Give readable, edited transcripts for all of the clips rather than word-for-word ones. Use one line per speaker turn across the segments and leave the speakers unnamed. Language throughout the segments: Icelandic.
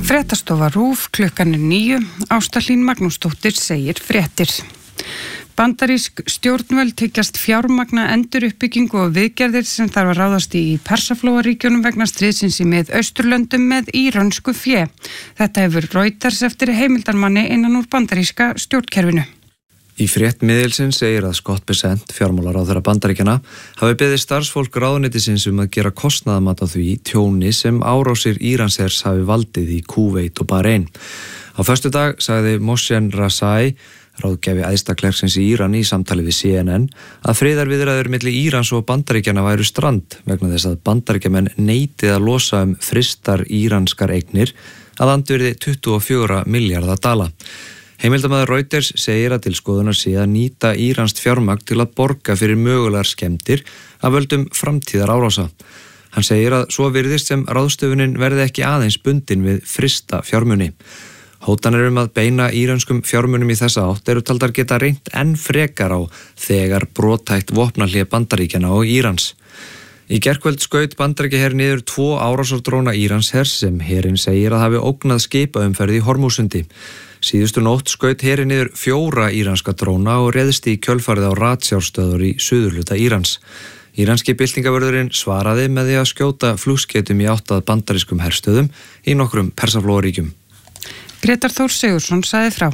Fréttastofa RÚV, klukkan 9, Ásta Hlín Magnúsdóttir segir fréttir. Bandarísk stjórnvöld hyggjast fjármagna enduruppbyggingu og viðgerðir sem þarf að ráðast í Persaflóaríkjunum vegna stríðsins í Miðausturlöndum með írönsku fé. Þetta hefur Reuters eftir heimildarmanni innan úr bandaríska stjórnkerfinu.
Í frétt miðilsins segir að Scott Bessent, fjármálaráðherra Bandaríkjanna, hafi beðið starfsfólk ráðuneytisins um að gera kostnaðarmat á því tjóni sem árásir Íranshers hafi valdið í Kúveit og Bahrein. Á föstudag sagði Mohsen Rasai, ráðgjafi æðsta klerksins í Íran í samtali við CNN, að friðarviðræður milli Írans og Bandaríkjanna væru strand vegna þess að Bandaríkjamenn neitið að losa frystar íranskar eignir að andvirði 24 milljarða dala. Heimildamaður Reuters segir að til skoðunar sé að nýta íranskt fjármagn til að borga fyrir mögulegar skemmtir af völdum framtíðar árása. Hann segir að svo virðist sem ráðstöfunin verði ekki aðeins bundin við frysta fjármuni. Hótanir að beina íranskum fjármunum í þessa átt eru taldar geta reynt enn frekar á þegar brothætt vopnahlé Bandaríkjanna og Írans. Í gærkvöld skaut Bandaríkjaher niður 2 árásardróna Íranshers sem herinn segir að hafi ógnað skipaumferð í Hormúsundi. Síðustu nótt skaut herinn niður 4 íranska dróna og réðst í kjölfarið á ratsjárstöður í suðurhluta Írans. Íranski byltingavörðurinn svaraði með því að skjóta flugskeytum í átt að bandarískum herstöðum í nokkrum Persaflóaríkjum.
Grétar Þór Sigurðsson sagði frá.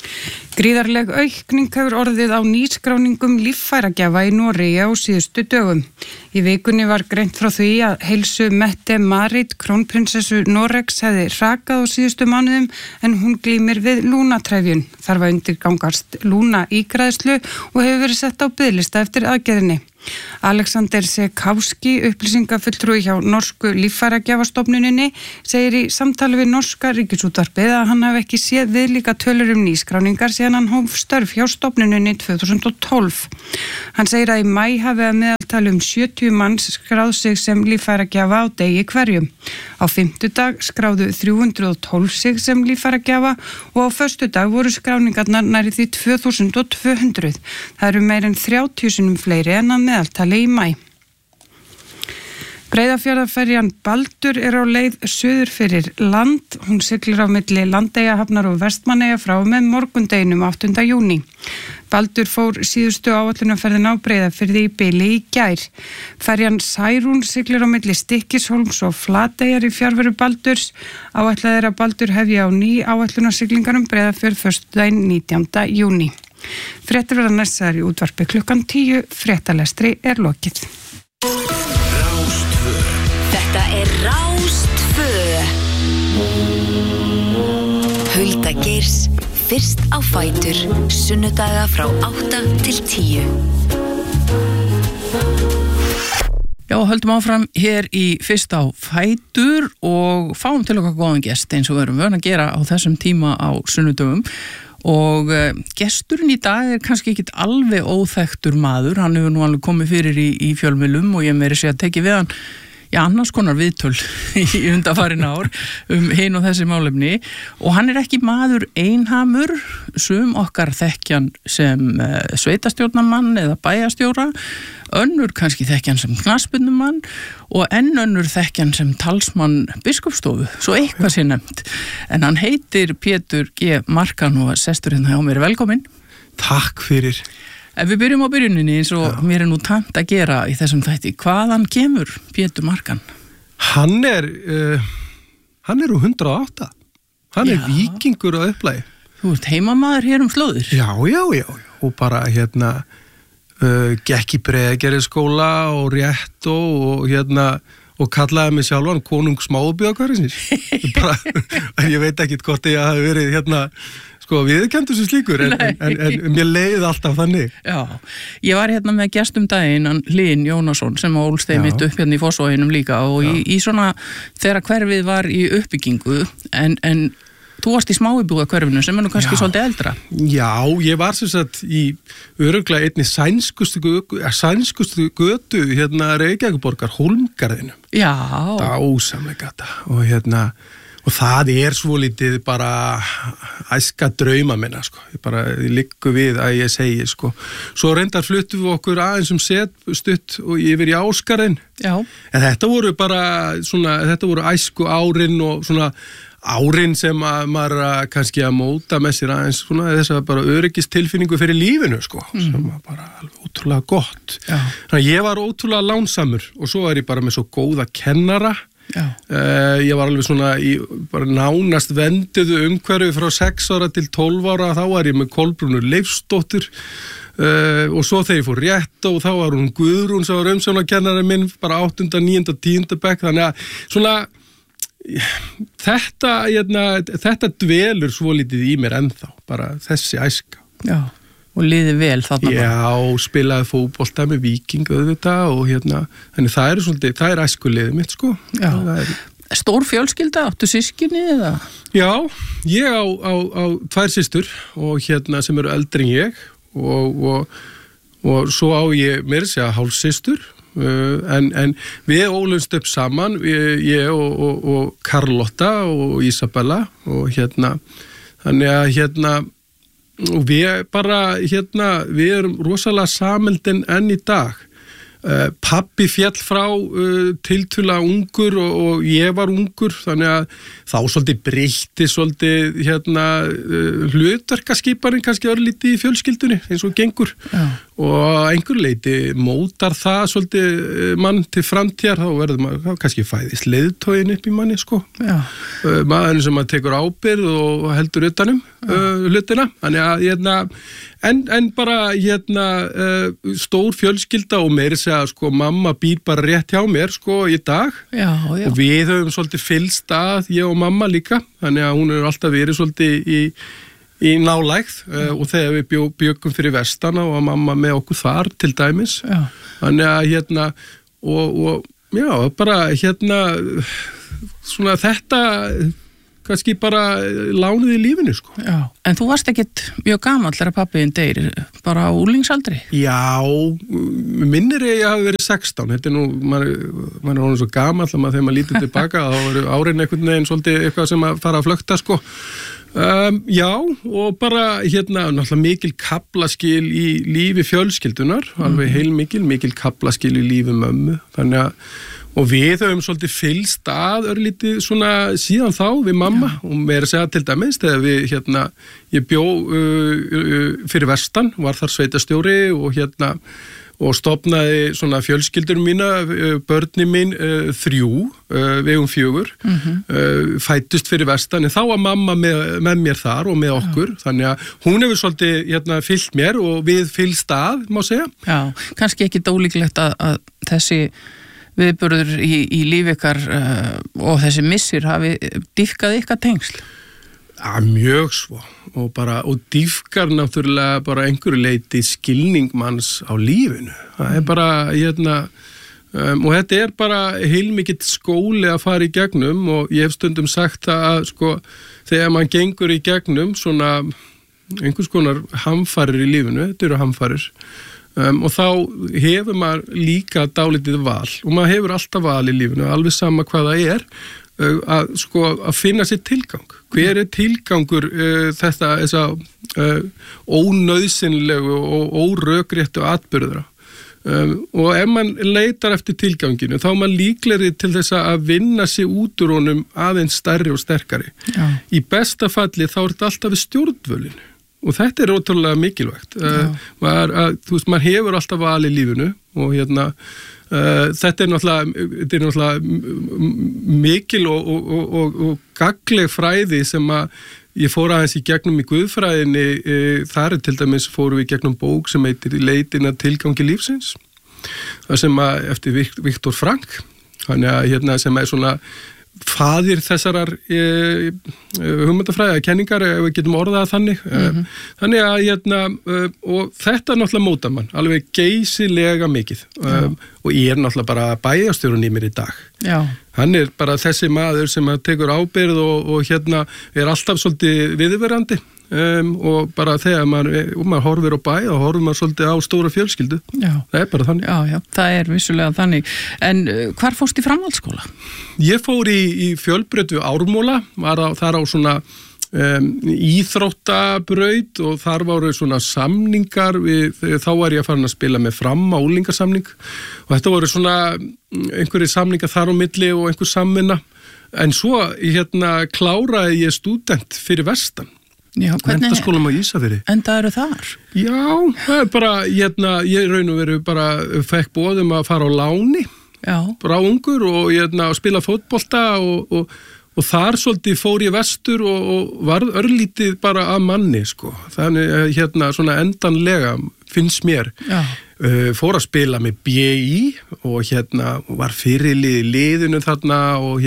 Gríðarleg aukning hefur orðið á nýskráningum líffæragjafa í Noregi á síðustu dögum. Í vikunni var greint frá því að heilsu Mette-Marit, krónprinsessu Noregs, hefði hrakað á síðustu mánuðum en hún glímir við lúnatrefjun. Þarf að undirgangast lúnaígræðslu og hefur verið sett á biðlista eftir aðgerðinni. Alexander Sekowski, upplýsingafulltrúi hjá norsku líffæragjafastofnuninni, segir í samtali við norska ríkisútvarpið að hann hafi ekki séð viðlíka tölur nýskráningar síðan hann hóf störf hjá stofnuninni 2012. Hann segir að í maí hafi að meðaltali 70 manns skráð sig sem líffæragjafa á degi hverjum. Á fimmtudag skráðu 312 sig sem líffæragjafa og á föstudag voru skráningarnar nærri því 2200. Það eru meir en 30 sinnum fleiri en að meðaltali í maí. Breiðafjarðarferjan Baldur á leið suður fyrir land. Hún siglir á milli Landeyjahafnar og Vestmannaeyja frá með morgundeginum 8. júní. Baldur fór síðustu áætlunarferðina á Breiðafirði í bili í gær. Ferjan Særún siglir á milli Stykkishólms og Flateyjar í fjarveru Baldurs. Áætlað er að Baldur hefji á ný áætlunarsiglingar Breiðafjörð föstudaginn 19. júní. Fréttir verða næstar í útvarpi klukkan 10. Fréttalestri er lokið.
Þetta er Rás 2. Hulda Geirs, fyrst á fætur, sunnudaga frá 8 til 10.
Já, höldum áfram hér í fyrst á fætur og fáum til okkar góðan gest eins og við erum vön að gera á þessum tíma á sunnudögum. Og gesturinn í dag er kannski ekkit alveg óþekktur maður, hann hefur nú alveg komið fyrir í fjölmiðlum og ég meiri sé að teki við hann annars konar viðtöl í undanfarin ár hin og þessi málefni og hann er ekki maður einhamur, sum okkar þekkjan sem sveitastjórnarmann eða bæjarstjóra, önnur kannski þekkjan sem knattspyrnumann og enn önnur þekkjan sem talsmann biskupsstofu, svo eitthvað sé nefnt. En hann heitir Pétur G. Markan og sestur hérna hjá mér. Velkomin.
Takk fyrir.
Ef við byrjum á byrjuninni eins og mér er nú tamt að gera í þessum þætti, hvaðan kemur Pétur Markan?
Hann er úr 108. Hann er víkingur á Upplægi.
Þú ert heimamaður hér slóðir?
Já. Og bara gekk í Breiðagerðisskóla og rétt og kallaði mig sjálfan konung smábíðakværisins. Ég veit ekkit hvort ég hafi verið viðurkenndur sem slíkur, en mér leiði alltaf þannig.
Já, ég var hérna með gestum daginn, Hlyn Jónasson, sem ólst þeim mitt upp hérna í Fossvoginum líka og í svona, þegar hverfið var í uppbyggingu, en þú varst í smáibúðahverfinu sem er nú kannski svolítið eldra. Já,
ég var sem sagt í örugglega einni sænskustu götu Reykjavíkurborgar, Hólmgarðinu.
Já.
Dásamlega gata og Og það svolítið bara æska drauma minna, sko. Ég liggu við að ég segi, sko. Svo reyndar fluttum við okkur aðeins stutt og yfir í Ásgarðinn.
Já.
En þetta voru bara þetta voru æsku árin og svona árin sem að maður kannski að móta með sér aðeins svona þess að bara öryggistilfinningu fyrir lífinu, sko. Sem var bara alveg ótrúlega gott. Já. Þannig að ég var ótrúlega lánsamur og svo var ég bara með svo góða kennara. Ég var alveg svona í bara nánast venduðu umhverfi frá 6 ára til 12 ára, þá var ég með Kolbrúnu Leifsdóttur og svo þegar ég fór rétt og þá var hún Guðrún sem var umsjónarkennari minn bara 8., 9., 10. bekk, þannig að svona þetta dvelur svolítið í mér ennþá, bara þessi æska.
Já. Og liði vel þarna.
Já, spilaði fótbolta með Víking auðvitað og þannig það æskuliðið mitt, sko.
Já. Stór fjölskylda, áttu systkini eða? Já,
ég á 2 systur og sem eru eldri en ég og svo á ég meira að segja hálfsystur en við ólumst upp saman, ég og Karlotta og Isabella og þannig að og við bara við erum rosalega sameldin enn í dag. Pabbi féll frá tiltölulega ungur og ég var ungur, þannig að þá svolítið breytti svolítið hlutverkaskiparinn kannski örlítið í fjölskyldunni eins og gengur. Já. Og einhver leiti mótar það svolítið mann til framtíðar, þá verður maður kannski fæðist leiðtoginn upp í manni, sko. Maðurinn sem maður tekur ábyrgð og heldur utanum hlutina, þannig að en bara stór fjölskylda og meira segja, sko, mamma býr bara rétt hjá mér, sko, í dag. Já. Og við höfum svolítið fylgst að, ég og mamma líka, þannig að hún hefur alltaf verið svolítið í nálægð og þegar við bjöggum fyrir vestan og mamma með okkur þar til dæmis. Já. Þannig að og já, bara svona þetta kannski bara lánið í lífinu, sko. Já,
en þú varst ekkit mjög gamall þegar pabbiðinn deyr, bara á úlingsaldri?
Já, minnir ég hafi verið 16, þetta nú, maður orðinn svo gamall að þegar maður lítið tilbaka, þá voru árin einhvern veginn svolítið eitthvað sem að fara að flökta, sko. Já, og bara náttúrulega mikil kaflaskil í lífi fjölskyldunar, alveg mikil kaflaskil í lífi mömmu, þannig að og við höfum svolítið fylgst að örlítið svona síðan þá við mamma. Já. Og meira að segja til dæmis þegar við ég bjó fyrir vestan, var þar sveitastjóri og stofnaði svona fjölskyldur mína, börnin mín 3, við 4, fættust fyrir vestan, en þá var mamma með mér þar og með okkur, þannig að hún hefur svolítið fylgt mér og við fylgst að, má segja.
Já, kannski ekki ólíklegt að þessi viðburður í lífi ykkar og þessi missir hafi dýfkað ykkar tengsl?
Ja, mjög svo og dýfkar náttúrulega bara einhverju leiti skilning manns á lífinu. Það bara og þetta bara heilmikill skóli að fara í gegnum og ég hef stundum sagt að sko þegar mann gengur í gegnum svona einhvers konar hamfarir í lífinu, þetta eru hamfarir og þá hefur maður líka dálítið val og maður hefur alltaf val í lífinu, alveg sama hvað það að finna sér tilgang. Hver tilgangur þessa ónauðsynlegu og órökréttu atburðra? Og ef mann leitar eftir tilganginu þá er mann líklegri til þess að vinna sig út úr honum aðeins stærri og sterkari. Já. Í besta falli þá er þetta alltaf við stjórnvölinu. Og þetta er ótrúlega mikilvægt. Maður hefur alltaf val í lífinu og þetta er náttúrulega mikil og gagnleg fræði sem að ég fór aðeins í gegnum í guðfræðinni, þar til dæmis fórum við í gegnum bók sem heitir Leitin að tilgangi lífsins, það sem að eftir Viktor Frank, þannig að sem er svona faðir þessarar hugmyndafræði, kenningar, ef við getum orðað þannig. Þannig að og þetta náttúrulega mótar mann, alveg geysilega mikið og ég er náttúrulega bara bæjarstjórinn í mér í dag. Já. Hann er bara þessi maður sem tekur ábyrgð og er alltaf svolítið viðverandi. og bara þegar maður horfir á bæ og horfir maður svolítið á stóra fjölskyldu.
Já.
Það er bara þannig.
Já, það er vissulega þannig. En hvar fórst í framhaldsskóla?
Ég fór í Fjölbraut við Ármúla, var þar á svona íþróttabraut og þar voru svona samningar þá var ég að fara að spila með Fram á unglingasamning og þetta voru svona einhverjir samningar þar á milli og einhver samvinna en svo kláraði ég stúdent fyrir vestan.
Já, hvernig?
Menntaskólanum á Ísafirði.
Enda eru þar?
Já, það er bara, ég raun og veru bara fekk boðum að fara á láni, bara ungur og spila fótbolta og þar svolítið fór ég vestur og varð örlítið bara að manni, sko. Þannig svona endanlega finnst mér. Fór að spila með BI og var fyrirlið í liðinu þarna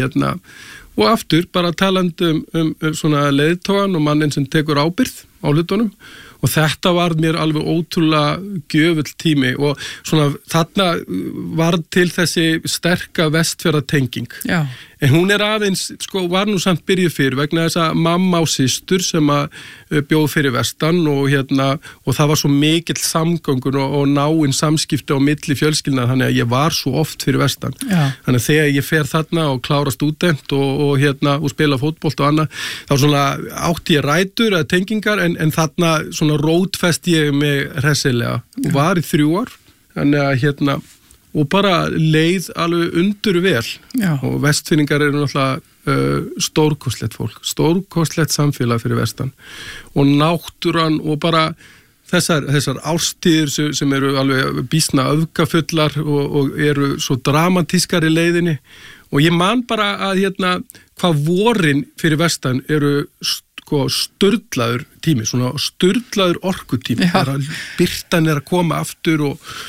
og aftur bara talandi um svona leiðtogan og mannin sem tekur ábyrgð á hlutunum og þetta var mér alveg ótrúlega gjöfull tími og svona þarna var til þessi sterka vestfjarðatenging. Já. En hún aðeins, var nú samt byrjuð fyrir vegna þess að mamma og systur sem að bjóð fyrir vestan og það var svo mikill samgangur og náinn samskipti á milli fjölskyldna þannig að ég var svo oft fyrir vestan. Já. Þannig að þegar ég fer þarna og klára stúdent og spila fótbolt og annað, þá svona átti ég rætur eða tengingar en þarna svona rótfest ég mig hressilega og var í 3 ár. Þannig að og bara leið alveg undur vel. Já. Og vestfirningar eru náttúrulega stórkostlegt fólk, stórkostlegt samfélag fyrir vestan og náttúran og bara þessar árstíðir sem eru alveg býsna öfgafullar og eru svo dramatískar í leiðinni og ég man bara að hvað vorin fyrir vestan eru sturlaður tími, svona sturlaður orkutími, birtan að koma aftur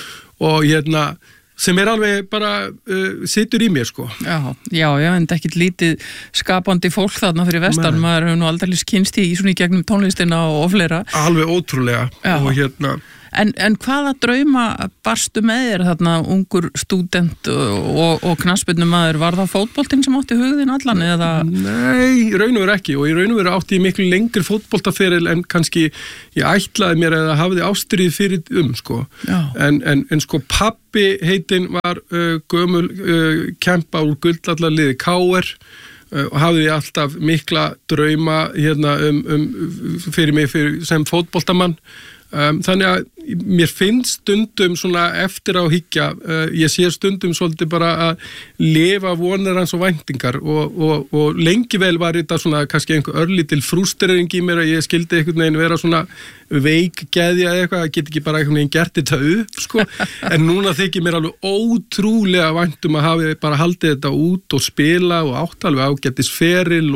og sem alveg bara situr í mér, sko.
Já, en það ekkert lítið skapandi fólk þarna fyrir vestan, maður hefur nú aldrei kynst í svona í gegnum tónlistina og fleira.
Alveg ótrúlega. Já. Og
En hvaða drauma barstu með þér þarna ungur stúdent og knattspyrnumaður, var það fótboltinn sem átti hugðin allan eða?
Nei, í raun og veru ekki og í raun og veru átti ég miklu lengri fótboltaferil en kannski ég ætlaði mér eða hafði ástríð fyrir sko. En sko pabbi heitinn var gömul kempa úr gullallaliði KR og hafði alltaf mikla drauma fyrir mig sem fótboltamann. Þannig að mér finnst stundum svona eftir á hyggja, ég sé stundum svolítið bara að lifa vonir hans og væntingar og lengi vel var þetta svona kannski einhver örlítil frústrering í mér að ég skildi einhvern veginn vera svona veikgeðja eða eitthvað, að get ekki bara einhvern veginn gert þetta upp, sko, en núna þykir mér alveg ótrúlega væntum að hafi bara haldið þetta út og spila og átt alveg ágættis feril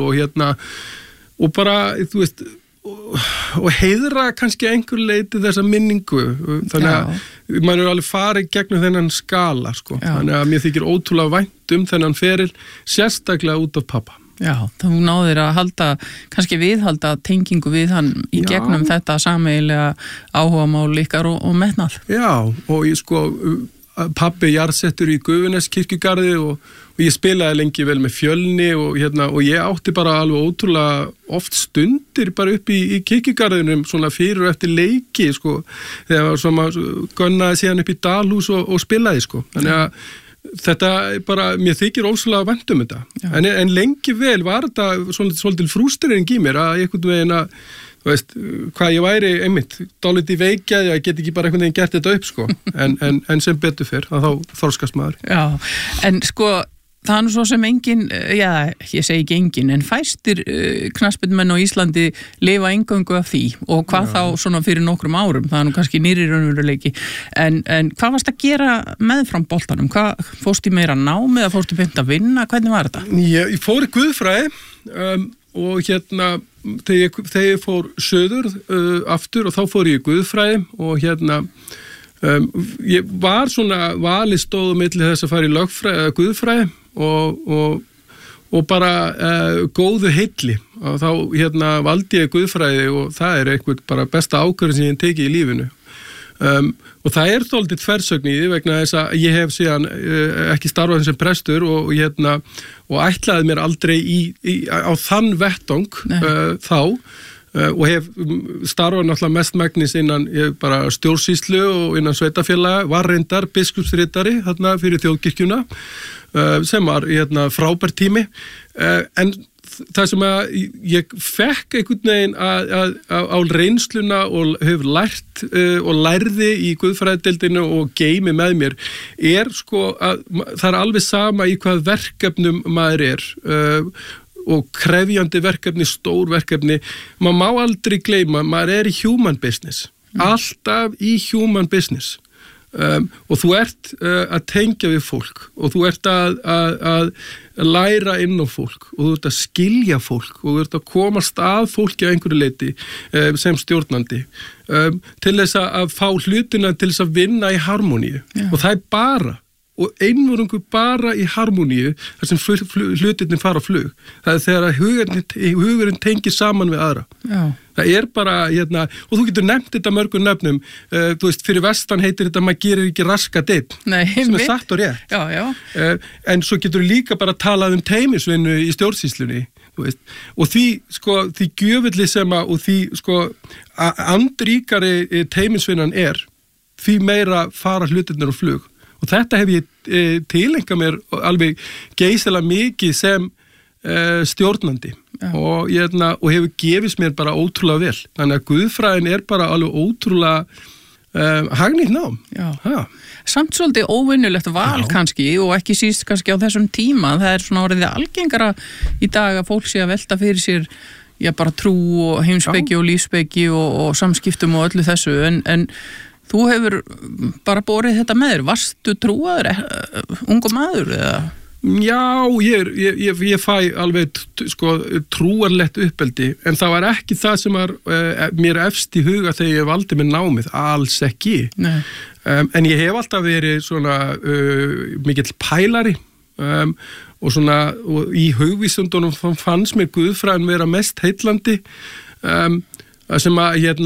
og bara, þú veist, og heiðra kannski einhver leiti þessa minningu þannig að maður er alveg farið gegnum þennan skala sko. Þannig að mér þykir ótrúlega vænt þennan feril sérstaklega út af pappa.
Já, þú náðir að kannski viðhalda tengingu við hann í gegnum þetta sameiginlega áhugamál ykkar og metnað.
Já, og ég sko pabbi jarðsettur í Gufunes kirkjugarði og ég spilaði lengi vel með Fjölni og ég átti bara alveg ótrúlega oft stundir bara upp í kirkjugarðinum svona fyrir og eftir leiki sko, þegar maður gunnaði síðan upp í Dalhús og spilaði sko, þannig að þetta bara, mér þykir óslega vænt þetta, en lengi vel var þetta svolítið frústrering í mér að einhvern veginn að þú veist, hvað ég væri einmitt dálítið veikjaði að ég get ekki bara einhvern veginn gert þetta upp sko, en sem betur fyrr að þá þorskast maður.
Já, en sko það er nú svo sem engin, ég segi ekki engin, en fæstir knattspyrnumenn á Íslandi lifa eingöngu af því og hvað þá svona fyrir nokkrum árum, það er nú kannski nýrri raunveruleiki, en hvað varst að gera meðfram boltanum? Hvað fórst í meira nám eða fórst í beint að vinna? Hvernig var þetta?
Ég fór í guðfræði og þegar ég fór söður aftur og þá fór ég í guðfræði og ég var svona valið stóð á milli þess að fara í lögfræði eða guðfræði og bara góðu heilli og þá valdi ég guðfræði og það er eitthvað bara besta ákvörðin sem ég tekið í lífinu og það er þóldið þversögn í því vegna þess að ég hef síðan ekki starfað sem prestur og ætlaði mér aldrei á þann vettvang þá og hef starfað náttúrulega mestmegnis innan bara stjórnsýslu og innan sveitafélaga, var reyndar biskupsritari þarna fyrir þjóðkirkjuna sem var frábær tími en það sem að ég fekk einhvern veginn á reynsluna og hef lært og lærði í guðfræðideildinu og geimi með mér sko að það alveg sama í hvað verkefnum maður og krefjandi verkefni, stór verkefni, maður má aldrei gleyma, maður í human business, alltaf í human business. Og þú ert að tengja við fólk og þú ert að læra inn á fólk og þú ert að skilja fólk og þú ert að komast að fólki á einhverju leiti sem stjórnandi til þess að fá hlutina til þess að vinna í harmoníu og það bara og einvörðungu bara í harmoníu þar sem hlutirnir fara á flug. Það þegar hugurinn tengir saman við aðra. Já. Það bara, og þú getur nefnt þetta mörgum nöfnum, þú veist, fyrir vestan heitir þetta maður gerir ekki raskat einn, sem satt og rétt.
Já.
En svo getur líka bara talað teymisvinnu í stjórnsýslunni, þú veist, og því gjöfulli sem og því, andríkari teymisvinnan því meira fara hlutirnir á flug. Og þetta hef ég tilengað mér alveg geysilega mikið sem stjórnandi og hefur gefist mér bara ótrúlega vel. Þannig að guðfræðin bara alveg ótrúlega hagnýtt nám.
Samt svolítið óvinnulegt val kannski og ekki síst kannski á þessum tíma. Það svona orðið algengara í dag að fólk sé að velta fyrir sér bara trú og heimspeki og lífspeki og samskiptum og öllu þessu en þú hefur bara borið þetta með þér. Varstu trúaður, ungu maður eða?
Já, ég fæ alveg trúarlegt uppeldi, en það var ekki það sem var mér efst í huga þegar ég valdi með námið, alls ekki. En ég hef alltaf verið svona mikill pælari og í hugvísundunum fannst mér guðfræðin vera mest heillandi sem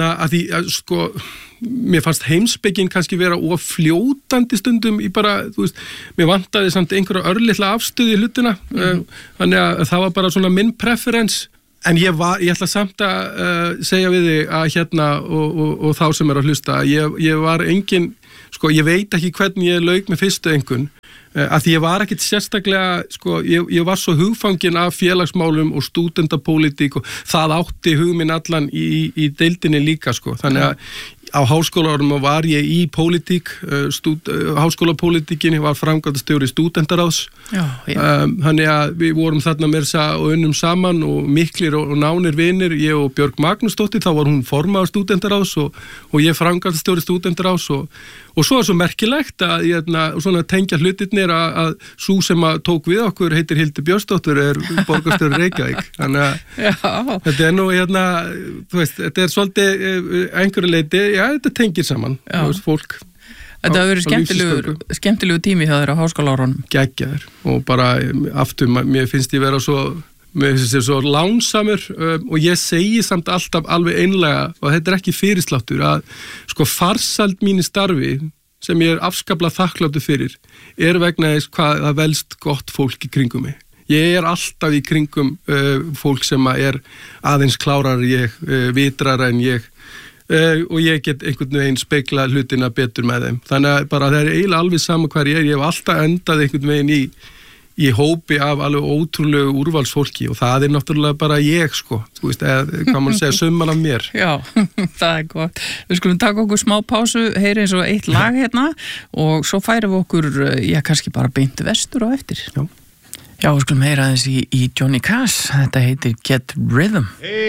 að mér fannst heimspekin kannski vera fljótandi stundum í bara, þú veist, mér vantaði samt einhverja örlitla afstöðu í hlutina þannig að það var bara svona minn preference en ég ætla samt að segja við þig að og þá sem að hlusta, ég var engin, ég veit ekki hvernig ég lauk með fyrstu einhvern að því ég var ekkit sérstaklega, ég var svo hugfangin af félagsmálum og stúdentapólitík og það átti hug minn allan í deildinni líka, þannig að á háskólaárum var ég í pólitík, háskólapólitíkinni var framkvæmdastjóri stúdentaráðs. Þannig að við vorum þarna og unnum saman og miklir og nánir vinir, ég og Björg Magnúsdóttir, þá var hún formaður stúdentaráðs og ég framkvæmdastjóri stúdentaráðs og svo svo merkilegt að svona tengja hlutirnir að sú sem að tók við okkur heitir Hildur Björnsdóttir, borgarstjóri Reykjavík. Þannig að þetta nú, þú veist, þetta svolítið einhverju leiti, þetta tengir saman, fólk.
Þetta hefur verið skemmtilegu tími hjá þér á háskólaárunum.
Geggjaður og bara aftur, mér finnst ég vera svo lánsamur og ég segi samt alltaf alveg einlega og þetta ekki fyrirsláttur að farsæld mín í starfi sem ég afskaplega þakkláttur fyrir vegna þess hvað það velst gott fólk í kringum mig. Ég alltaf í kringum fólk sem aðeins klárar ég, vitrar en ég og ég get einhvern veginn spegla hlutina betur með þeim. Þannig að bara það eiginlega alveg sama hvar ég hef alltaf endað einhvern veginn í hópi af alveg ótrúlegu úrvalsfólki og það náttúrulega bara ég, þú veist, hvað mann segja, summan af mér.
Já, það gott. Við skulum taka okkur smá pásu, heyri eins og eitt lag hérna og svo færum við okkur, kannski bara beint vestur á eftir. Já, við skulum heyra aðeins í Johnny Cash, þetta heitir Get Rhythm.